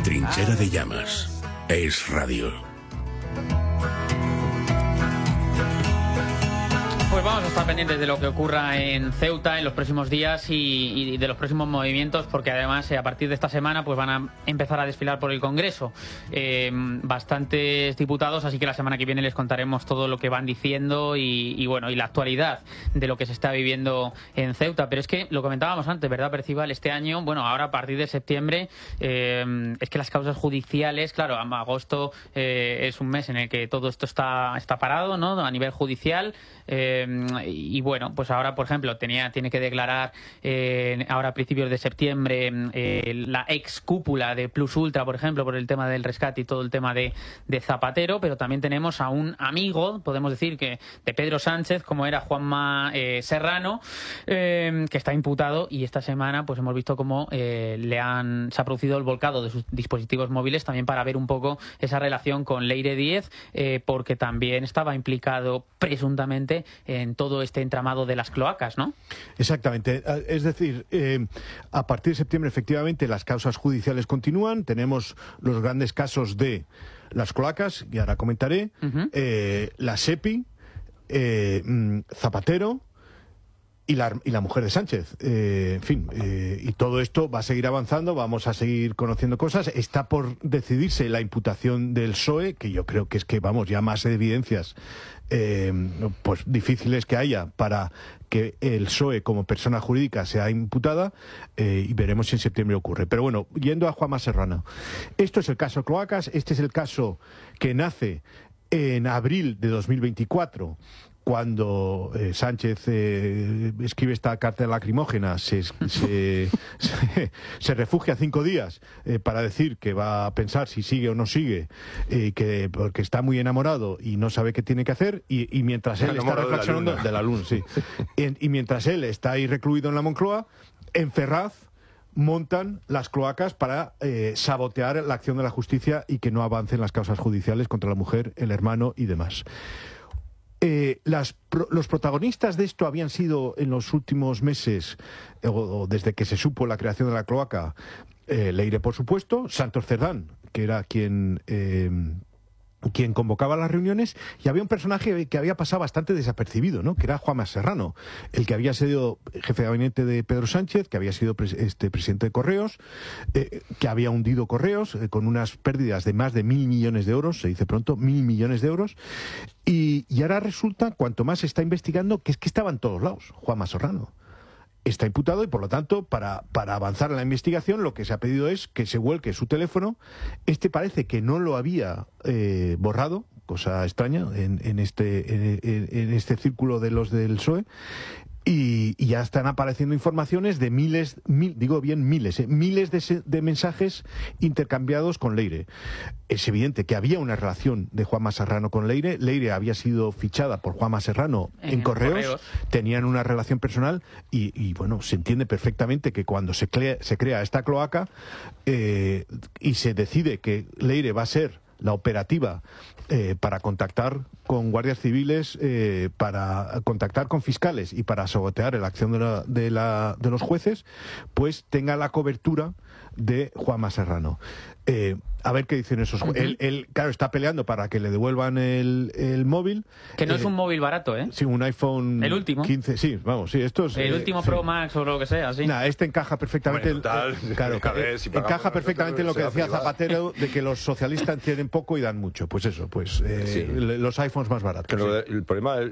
Trinchera de llamas. Es radio. Pues vamos a estar pendientes de lo que ocurra en Ceuta en los próximos días y de los próximos movimientos, porque además a partir de esta semana pues van a empezar a desfilar por el Congreso bastantes diputados, así que la semana que viene les contaremos todo lo que van diciendo y la actualidad de lo que se está viviendo en Ceuta. Pero es que lo comentábamos antes, ¿verdad, Percival? Este año, ahora a partir de septiembre, es que las causas judiciales, claro, agosto es un mes en el que todo esto está parado, ¿no?, a nivel judicial. Pues ahora, por ejemplo, tiene que declarar ahora a principios de septiembre la ex cúpula de Plus Ultra, por ejemplo, por el tema del rescate y todo el tema de Zapatero, pero también tenemos a un amigo, podemos decir, que de Pedro Sánchez, como era Juanma Serrano, que está imputado, y esta semana pues hemos visto cómo se ha producido el volcado de sus dispositivos móviles también para ver un poco esa relación con Leire Díez, porque también estaba implicado presuntamente en todo este entramado de las cloacas, ¿no? Exactamente. Es decir, a partir de septiembre, efectivamente, las causas judiciales continúan. Tenemos los grandes casos de las cloacas, y ahora comentaré, la SEPI, Zapatero y la mujer de Sánchez. Y todo esto va a seguir avanzando, vamos a seguir conociendo cosas. Está por decidirse la imputación del PSOE, que yo creo que ya más evidencias pues difíciles que haya para que el PSOE como persona jurídica sea imputada, y veremos si en septiembre ocurre. Pero bueno, yendo a Juanma Serrano, esto es el caso Cloacas. Este es el caso que nace en abril de 2024, cuando Sánchez escribe esta carta lacrimógena, se refugia 5 días para decir que va a pensar si sigue o no sigue, porque está muy enamorado y no sabe qué tiene que hacer, y mientras él está reflexionando de la luna, sí. Y mientras él está ahí recluido en la Moncloa, en Ferraz montan las cloacas para sabotear la acción de la justicia y que no avancen las causas judiciales contra la mujer, el hermano y demás. Los protagonistas de esto habían sido en los últimos meses, o desde que se supo la creación de la cloaca, Leire, por supuesto, Santos Cerdán, que era quien convocaba las reuniones, y había un personaje que había pasado bastante desapercibido, ¿no?, que era Juanma Serrano, el que había sido jefe de gabinete de Pedro Sánchez, que había sido presidente de Correos, que había hundido Correos con unas pérdidas de más de 1.000 millones de euros, se dice pronto, 1.000 millones de euros, y ahora resulta, cuanto más se está investigando, que es que estaba en todos lados Juanma Serrano. Está imputado y, por lo tanto, para avanzar en la investigación, lo que se ha pedido es que se vuelque su teléfono. Parece que no lo había borrado, cosa extraña en este círculo de los del PSOE. Y ya están apareciendo informaciones de miles de mensajes intercambiados con Leire. Es evidente que había una relación de Juanma Serrano con Leire. Leire había sido fichada por Juanma Serrano en Correos. Tenían una relación personal y se entiende perfectamente que cuando se crea esta cloaca y se decide que Leire va a ser la operativa para contactar con guardias civiles, para contactar con fiscales y para sabotear la acción de los jueces, pues tenga la cobertura de Juanma Serrano. A ver qué dicen esos jueces. Él, claro, está peleando para que le devuelvan el móvil. Que no es un móvil barato, ¿eh? Sí, un iPhone el último 15, sí, vamos, sí, esto es... El último Pro Max o lo que sea, sí. Este encaja perfectamente... encaja perfectamente en lo que decía Zapatero, de que los socialistas tienen poco y dan mucho. Pues eso, los iPhones más baratos. Pero el problema